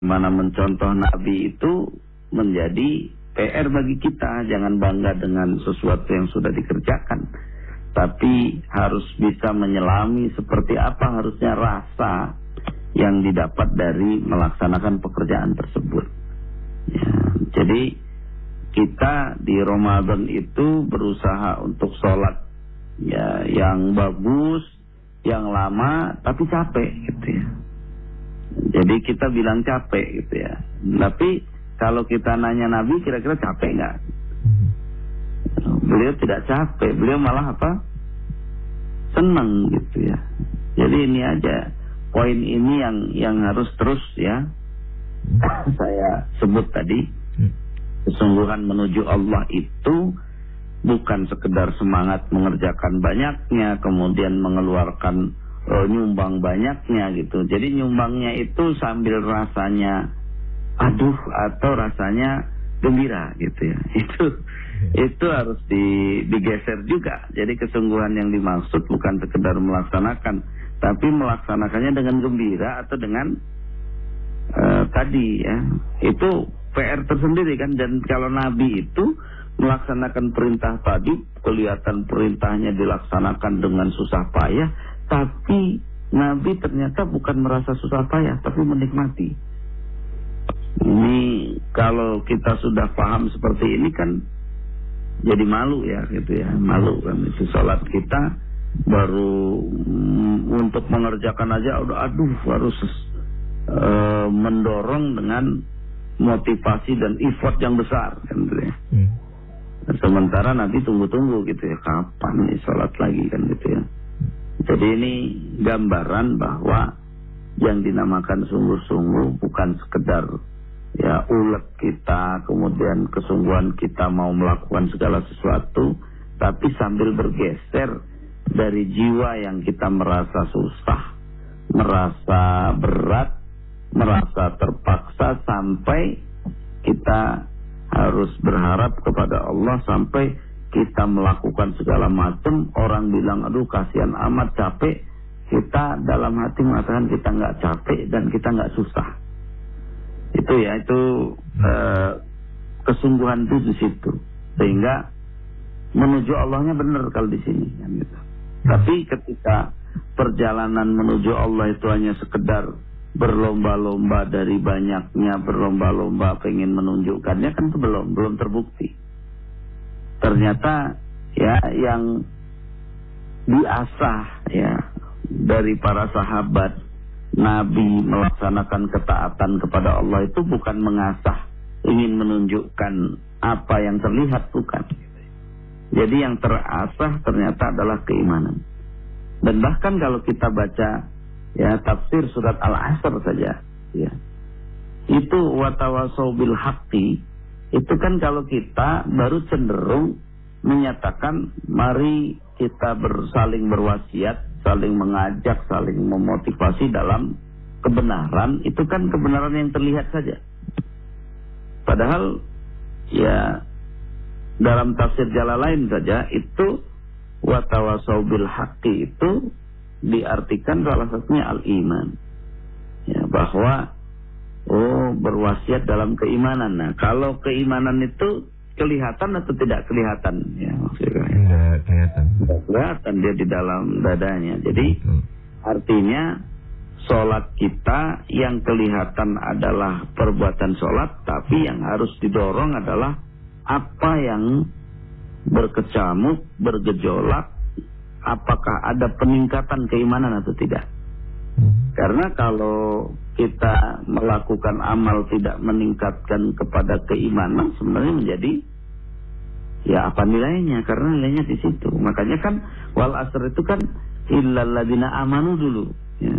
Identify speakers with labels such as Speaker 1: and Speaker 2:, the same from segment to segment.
Speaker 1: Mana mencontoh Nabi itu menjadi PR bagi kita. Jangan bangga dengan sesuatu yang sudah dikerjakan, tapi harus bisa menyelami seperti apa harusnya rasa yang didapat dari melaksanakan pekerjaan tersebut. Ya, jadi kita di Ramadan itu berusaha untuk sholat ya yang bagus, yang lama, tapi capek gitu ya. Jadi kita bilang capek gitu ya. Tapi kalau kita nanya Nabi kira-kira capek nggak? Beliau tidak capek, beliau malah apa? Senang gitu ya. Jadi ini aja poin ini yang harus terus ya saya sebut tadi. Kesungguhan menuju Allah itu bukan sekedar semangat mengerjakan banyaknya, kemudian mengeluarkan nyumbang banyaknya gitu. Jadi nyumbangnya itu sambil rasanya aduh atau rasanya gembira gitu ya. Itu harus digeser juga. Jadi kesungguhan yang dimaksud bukan sekedar melaksanakan, tapi melaksanakannya dengan gembira atau dengan tadi ya. Itu PR tersendiri kan. Dan kalau Nabi itu melaksanakan perintah tadi, kelihatan perintahnya dilaksanakan dengan susah payah, tapi Nabi ternyata bukan merasa susah payah, tapi menikmati. Ini kalau kita sudah paham seperti ini kan jadi malu ya gitu ya, malu kan. Itu salat kita baru untuk mengerjakan aja udah aduh harus mendorong dengan motivasi dan effort yang besar kan gitu ya. Sementara nanti tunggu-tunggu gitu ya, kapan nih sholat lagi kan gitu ya. Jadi ini gambaran bahwa yang dinamakan sungguh-sungguh bukan sekedar ya ulet kita, kemudian kesungguhan kita mau melakukan segala sesuatu, tapi sambil bergeser dari jiwa yang kita merasa susah, merasa berat, merasa terpaksa, sampai kita harus berharap kepada Allah, sampai kita melakukan segala macam. Orang bilang aduh kasihan amat, capek, kita dalam hati mengatakan kita nggak capek dan kita nggak susah. Itu ya, itu kesungguhan itu di situ, sehingga menuju Allahnya benar kalau di sini kan gitu. Tapi ketika perjalanan menuju Allah itu hanya sekedar berlomba-lomba dari banyaknya, berlomba-lomba pengen menunjukkannya, kan itu belum terbukti. Ternyata ya yang diasah ya dari para sahabat Nabi melaksanakan ketaatan kepada Allah itu bukan mengasah ingin menunjukkan apa yang terlihat, bukan. Jadi yang terasah ternyata adalah keimanan. Dan bahkan kalau kita baca ya tafsir surat Al-Asr saja ya, itu watawasau bil haqqi, itu kan kalau kita baru cenderung menyatakan mari kita saling berwasiat, saling mengajak, saling memotivasi dalam kebenaran. Itu kan kebenaran yang terlihat saja. Padahal ya dalam tafsir Jalalain saja itu watawasau bil haqqi itu diartikan salah satunya al-iman ya, bahwa berwasiat dalam keimanan. Nah kalau keimanan itu kelihatan atau tidak kelihatan ya, maksudnya
Speaker 2: tidak kelihatan.
Speaker 1: Tidak kelihatan dia di dalam dadanya. Jadi artinya sholat kita yang kelihatan adalah perbuatan sholat, tapi yang harus didorong adalah apa yang berkecamuk, bergejolak, apakah ada peningkatan keimanan atau tidak. Karena kalau kita melakukan amal tidak meningkatkan kepada keimanan, sebenarnya menjadi ya apa nilainya? Karena nilainya di situ. Makanya kan wal asr itu kan illal ladzina amanu dulu ya.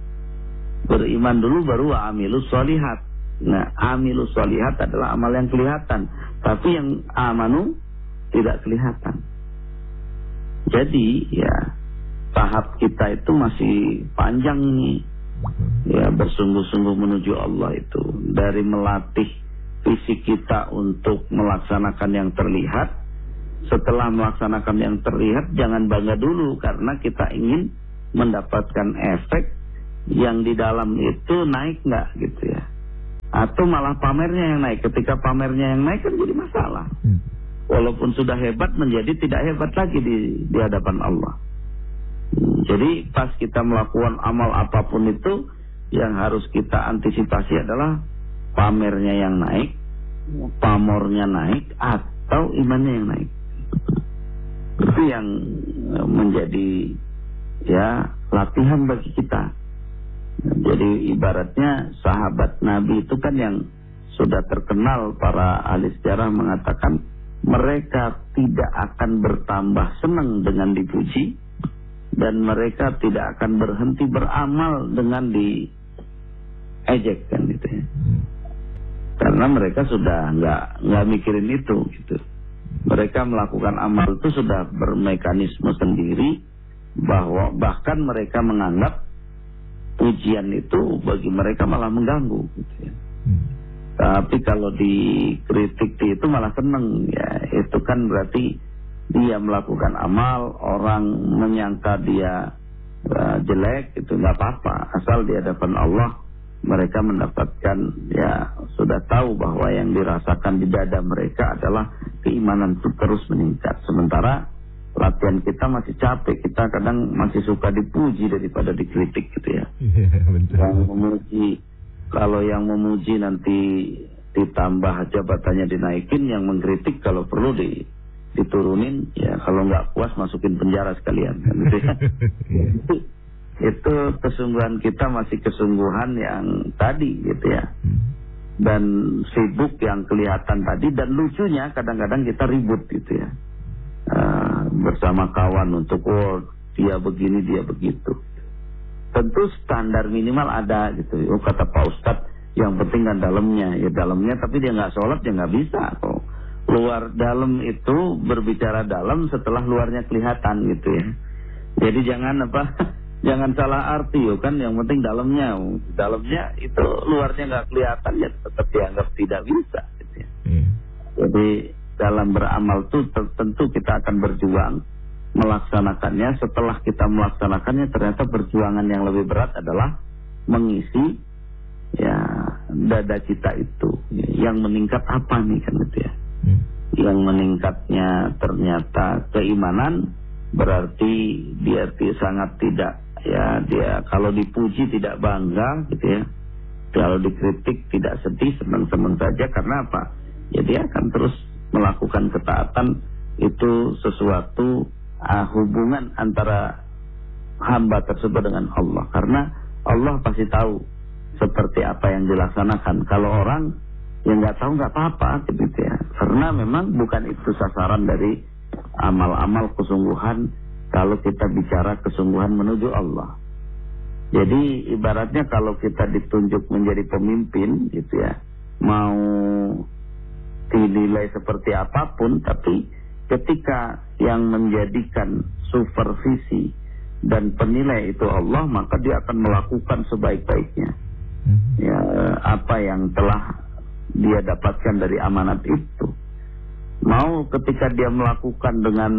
Speaker 1: Beriman dulu baru wa amilus sholihat. Nah amilus sholihat adalah amal yang kelihatan, tapi yang amanu tidak kelihatan. Jadi ya tahap kita itu masih panjang nih ya, bersungguh-sungguh menuju Allah itu. Dari melatih fisik kita untuk melaksanakan yang terlihat. Setelah melaksanakan yang terlihat jangan bangga dulu, karena kita ingin mendapatkan efek yang di dalam itu naik nggak gitu ya. Atau malah pamernya yang naik. Ketika pamernya yang naik kan jadi masalah. Walaupun sudah hebat menjadi tidak hebat lagi di hadapan Allah. Jadi pas kita melakukan amal apapun itu, yang harus kita antisipasi adalah pamernya yang naik, pamornya naik, atau imannya yang naik. Itu yang menjadi ya latihan bagi kita. Jadi ibaratnya sahabat Nabi itu kan yang sudah terkenal, para ahli sejarah mengatakan mereka tidak akan bertambah senang dengan dipuji, dan mereka tidak akan berhenti beramal dengan diejek kan gitu ya. Karena mereka sudah nggak mikirin itu gitu. Mereka melakukan amal itu sudah bermekanisme sendiri, bahwa bahkan mereka menganggap pujian itu bagi mereka malah mengganggu gitu ya. Tapi kalau dikritik itu malah seneng ya. Itu kan berarti dia melakukan amal, orang menyangka dia jelek, itu nggak apa-apa, asal di hadapan Allah mereka mendapatkan ya, sudah tahu bahwa yang dirasakan di dada mereka adalah keimanan itu terus meningkat. Sementara latihan kita masih capek, kita kadang masih suka dipuji daripada dikritik gitu ya. Yang memuji, kalau yang memuji nanti ditambah jabatannya dinaikin, yang mengkritik kalau perlu diturunin ya, kalau nggak puas masukin penjara sekalian kan gitu ya. Itu kesungguhan kita masih kesungguhan yang tadi gitu ya, dan sibuk yang kelihatan tadi, dan lucunya kadang-kadang kita ribut gitu ya, bersama kawan untuk dia begini dia begitu. Tentu standar minimal ada gitu. Kata Pak Ustadz, yang penting kan dalamnya, ya dalamnya, tapi dia nggak sholat ya nggak bisa kok. Luar dalam itu berbicara dalam setelah luarnya kelihatan gitu ya. Jadi jangan salah arti kan, yang penting dalamnya itu luarnya nggak kelihatan ya tetap dianggap tidak bisa gitu ya. Jadi dalam beramal tuh tentu kita akan berjuang melaksanakannya. Setelah kita melaksanakannya, ternyata perjuangan yang lebih berat adalah mengisi ya dada kita itu. Yang meningkat apa nih kan gitu ya. Yang meningkatnya ternyata keimanan, berarti dia sangat tidak ya, dia kalau dipuji tidak bangga gitu ya, kalau dikritik tidak sedih, senang-senang saja. Karena apa? Ya dia akan terus melakukan ketaatan. Itu sesuatu hubungan antara hamba tersebut dengan Allah, karena Allah pasti tahu seperti apa yang dilaksanakan. Kalau orang yang nggak tahu nggak apa-apa gitu ya, karena memang bukan itu sasaran dari amal-amal kesungguhan. Kalau kita bicara kesungguhan menuju Allah, jadi ibaratnya kalau kita ditunjuk menjadi pemimpin gitu ya, mau dinilai seperti apapun, tapi ketika yang menjadikan supervisi dan penilai itu Allah, maka dia akan melakukan sebaik-baiknya ya, apa yang telah dia dapatkan dari amanat itu. Mau ketika dia melakukan dengan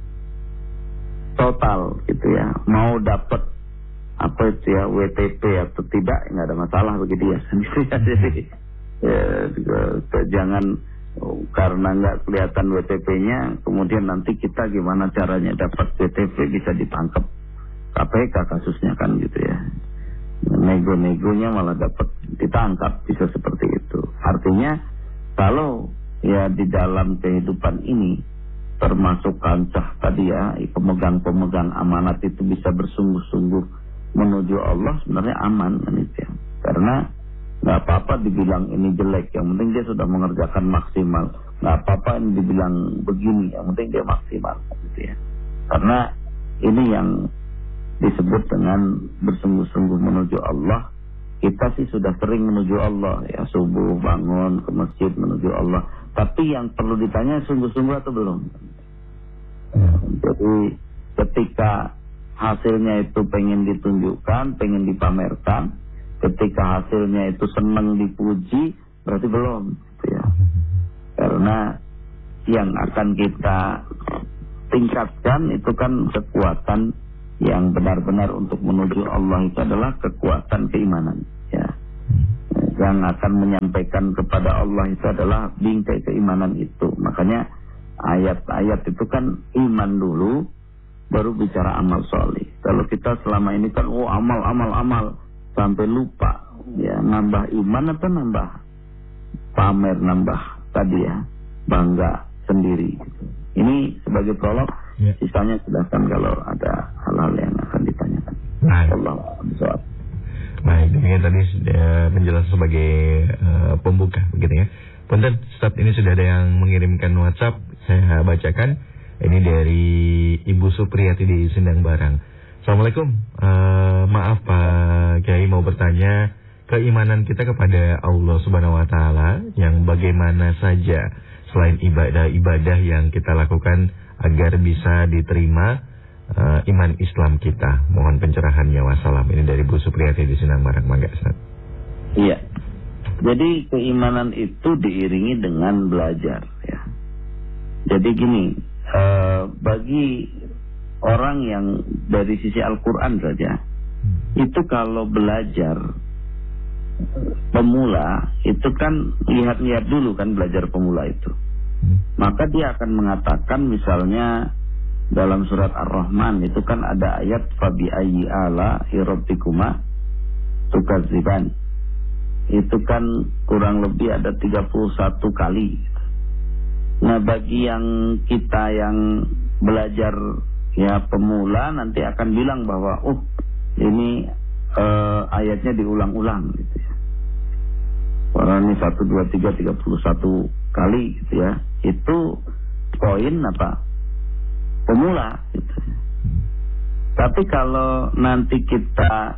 Speaker 1: total gitu ya, mau dapat apa itu ya, WTP atau tidak, nggak ada masalah bagi dia. Jadi jangan karena nggak kelihatan WTP-nya kemudian nanti kita gimana caranya dapat WTP, bisa ditangkap KPK kasusnya kan gitu ya. Nego-negonya malah dapat ditangkap, bisa seperti itu. Artinya kalau ya di dalam kehidupan ini, termasuk kancah tadi ya, pemegang-pemegang amanat itu bisa bersungguh-sungguh menuju Allah, sebenarnya aman kan itu ya. Karena nggak apa-apa dibilang ini jelek, yang penting dia sudah mengerjakan maksimal. Nggak apa-apa ini dibilang begini, yang penting dia maksimal gitu ya. Karena ini yang disebut dengan bersungguh-sungguh menuju Allah. Kita sih sudah sering menuju Allah ya, subuh bangun ke masjid menuju Allah. Tapi yang perlu ditanya, sungguh-sungguh atau belum? Jadi ketika hasilnya itu pengen ditunjukkan, pengen dipamerkan, ketika hasilnya itu senang dipuji, berarti belum gitu ya. Karena yang akan kita tingkatkan itu kan kekuatan yang benar-benar untuk menuju Allah, itu adalah kekuatan keimanan ya. yang akan menyampaikan kepada Allah itu adalah bingkai keimanan itu. Makanya ayat-ayat itu kan iman dulu, baru bicara amal soleh. Kalau kita selama ini kan amal sampai lupa, ya nambah iman atau nambah pamer, nambah tadi ya bangga sendiri. Gitu. Ini sebagai prolog, sisanya silahkan kalau ada hal-hal yang akan ditanyakan. Allah SWT.
Speaker 2: Baik, demikian tadi sudah menjelaskan sebagai pembuka begitu ya. Punten, saat ini sudah ada yang mengirimkan WhatsApp, saya bacakan. Ini dari Ibu Supriyati di Sendang Barang. Assalamualaikum, maaf Pak Kiai, mau bertanya, keimanan kita kepada Allah Subhanahu Wa Taala yang bagaimana saja selain ibadah-ibadah yang kita lakukan agar bisa diterima iman Islam kita. Mohon pencerahannya, wassalam. Ini dari Bu Supriyati di Sendang Barang, mangga Ustaz.
Speaker 1: Iya. Jadi keimanan itu diiringi dengan belajar ya. Jadi gini, bagi orang yang dari sisi Al-Quran saja, itu kalau belajar pemula, itu kan lihat-lihat dulu kan belajar pemula itu. Maka dia akan mengatakan misalnya dalam surat Ar-Rahman itu kan ada ayat fabi ayyi ala rabbikuma tukadziban. Itu kan kurang lebih ada 31 kali. Nah, bagi yang kita yang belajar ya pemula nanti akan bilang bahwa ini ayatnya diulang-ulang gitu ya. Orang ini 1, 2, 3, 31 kali gitu ya. Itu poin apa? Pemula gitu. Tapi kalau nanti kita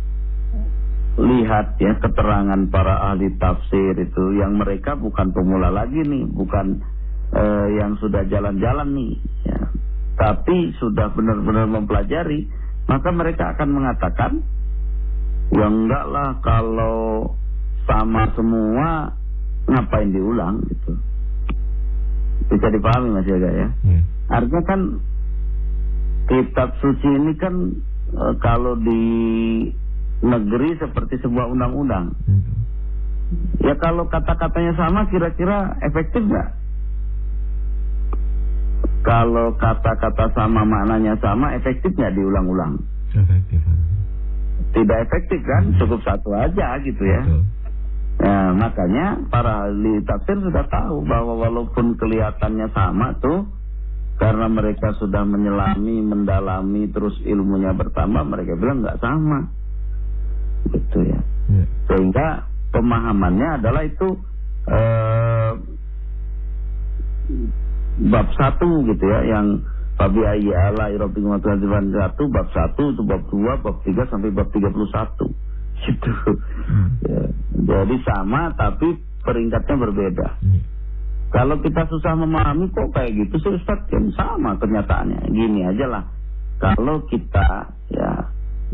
Speaker 1: lihat ya keterangan para ahli tafsir itu, yang mereka bukan pemula lagi nih, bukan yang sudah jalan-jalan nih ya, tapi sudah benar-benar mempelajari, maka mereka akan mengatakan ya enggak lah, kalau sama semua ngapain diulang gitu. Bisa dipahami Mas Yoga ya. Artinya kan kitab suci ini kan kalau di negeri seperti sebuah undang-undang. Ya kalau kata-katanya sama, kira-kira efektif nggak? Kalau kata-kata sama, maknanya sama, efektif nggak diulang-ulang?
Speaker 2: Efektif.
Speaker 1: Tidak efektif kan? Cukup satu aja gitu ya. Nah, makanya para ahli tafsir sudah tahu bahwa walaupun kelihatannya sama tuh, karena mereka sudah menyelami, mendalami, terus ilmunya bertambah, mereka bilang nggak sama. Gitu ya. Sehingga pemahamannya adalah itu bab 1 gitu ya, yang fabi ayyi ala rabbikum tukadziban 1, bab 1 itu bab 2, bab 3 sampai bab 31 gitu. Ya. Jadi sama tapi peringkatnya berbeda. Kalau kita susah memahami kok kayak gitu sih Ustaz, kan sama kenyataannya. Gini aja lah, kalau kita ya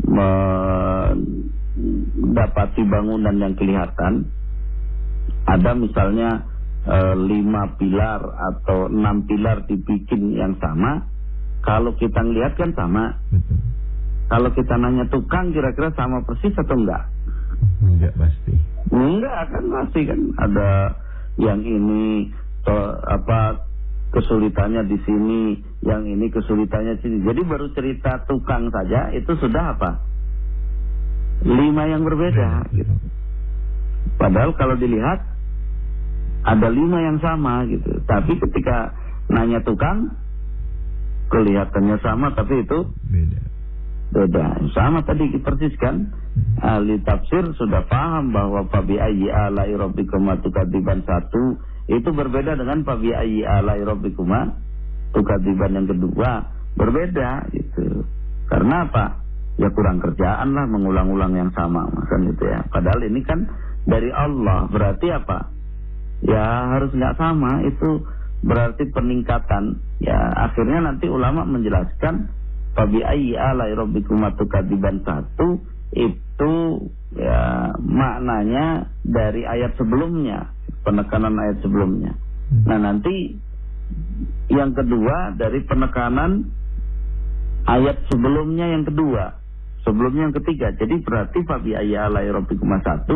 Speaker 1: mendapati bangunan yang kelihatan, ada misalnya 5 pilar atau 6 pilar dibikin yang sama, kalau kita ngelihat kan sama. Kalau kita nanya tukang, kira-kira sama persis atau enggak?
Speaker 2: Enggak pasti.
Speaker 1: Enggak kan, pasti kan ada yang ini kesulitannya di sini, yang ini kesulitannya di sini. Jadi baru cerita tukang saja itu sudah 5 yang berbeda gitu. Padahal kalau dilihat ada 5 yang sama gitu. Tapi ketika nanya tukang, kelihatannya sama tapi itu beda. Sama tadi persis kan. Ahli tafsir sudah paham bahwa fabi ayyi ala rabbikum tukadziban 1 itu berbeda dengan fabi ayyi ala rabbikum tukadziban yang kedua, berbeda gitu. Karena apa? Ya kurang kerjaan lah mengulang-ulang yang sama, kan gitu ya. Padahal ini kan dari Allah, berarti apa? Ya harus nggak sama, itu berarti peningkatan. Ya akhirnya nanti ulama menjelaskan fabi ayyi ala rabbikum tukadziban 1 itu ya maknanya dari ayat sebelumnya, penekanan ayat sebelumnya. Nah nanti yang kedua dari penekanan ayat sebelumnya yang kedua, sebelumnya yang ketiga. Jadi berarti fabi ayyi ala rabbikum 1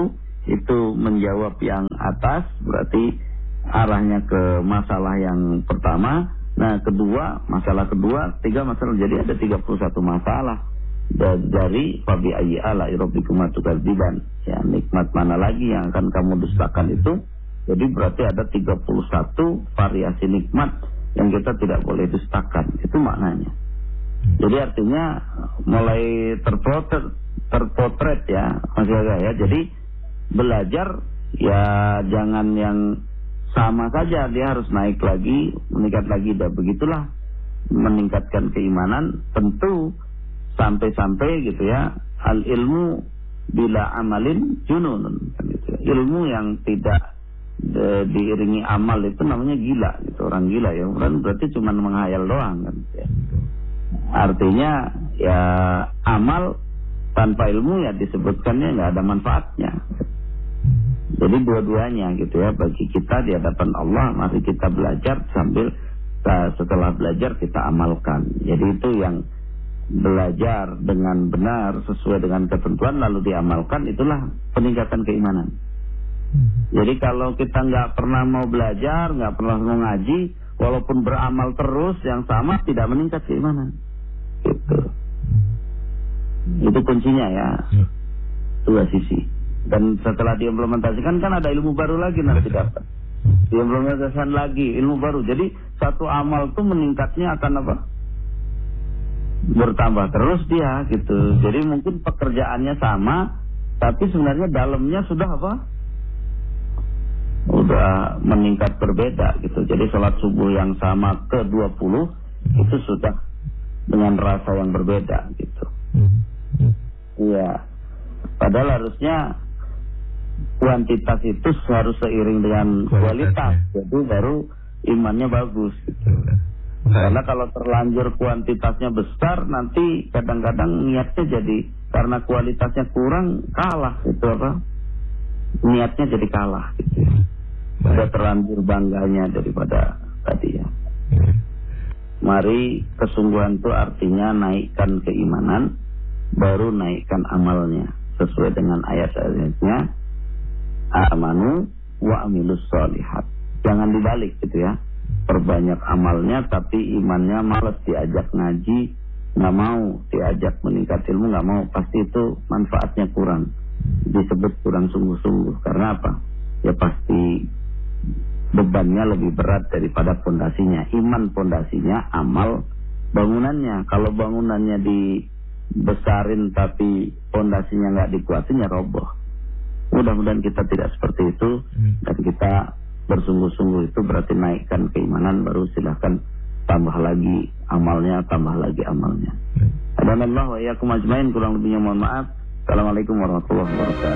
Speaker 1: itu menjawab yang atas, berarti arahnya ke masalah yang pertama. Nah, masalah kedua, 3 masalah. Jadi ada 31 masalah dari fabi ayyi ala'i rabbikuma tukadziban. Ya, nikmat mana lagi yang akan kamu dustakan itu? Jadi berarti ada 31 variasi nikmat yang kita tidak boleh dustakan. Itu maknanya. Jadi artinya mulai terpotret ya Mas Yoga ya. Jadi belajar ya jangan yang sama saja, dia harus naik lagi, meningkat lagi, dan begitulah meningkatkan keimanan. Tentu sampai-sampai gitu ya, al ilmu bila amalin jununun kan gitu ya. Ilmu yang tidak diiringi amal itu namanya gila gitu, orang gila ya, berarti cuma menghayal doang kan gitu ya. Artinya ya amal tanpa ilmu ya disebutkannya nggak ada manfaatnya. Jadi dua-duanya gitu ya, bagi kita di hadapan Allah, mari kita belajar sambil setelah belajar kita amalkan. Jadi itu yang belajar dengan benar sesuai dengan ketentuan lalu diamalkan, itulah peningkatan keimanan. Jadi kalau kita nggak pernah mau belajar, nggak pernah mau ngaji, walaupun beramal terus yang sama, tidak meningkat keimanan. Gitu. Itu kuncinya ya, dua sisi. Dan setelah diimplementasikan kan ada ilmu baru lagi nanti dapat. Diimplementasikan lagi ilmu baru. Jadi satu amal tuh meningkatnya akan apa? Bertambah terus dia gitu. Jadi mungkin pekerjaannya sama, tapi sebenarnya dalamnya sudah apa? Udah meningkat berbeda gitu. Jadi sholat subuh yang sama ke 20 itu sudah dengan rasa yang berbeda gitu. Iya. Padahal harusnya kuantitas itu harus seiring dengan kualitas. Jadi baru imannya bagus gitu. Karena kalau terlanjur kuantitasnya besar, nanti kadang-kadang niatnya jadi karena kualitasnya kurang, kalah gitu apa? Niatnya jadi kalah gitu. Sudah terlanjur bangganya daripada tadi ya. Mari kesungguhan itu artinya naikkan keimanan, baru naikkan amalnya sesuai dengan ayat-ayatnya. Amanu wa amilus sholihat. Jangan dibalik gitu ya. Perbanyak amalnya tapi imannya malas, diajak ngaji nggak mau, diajak meningkat ilmu nggak mau, pasti itu manfaatnya kurang. Disebut kurang sungguh-sungguh. Karena apa? Ya pasti bebannya lebih berat daripada pondasinya. Iman pondasinya, amal bangunannya. Kalau bangunannya dibesarin tapi pondasinya nggak dikuatin, ya roboh. Mudah-mudahan kita tidak seperti itu, dan kita bersungguh-sungguh itu berarti naikkan keimanan, baru silahkan tambah lagi amalnya, tambah lagi amalnya. Adanallahu wa iyyakum ajmain, kurang lebihnya mohon maaf. Assalamualaikum warahmatullahi wabarakatuh.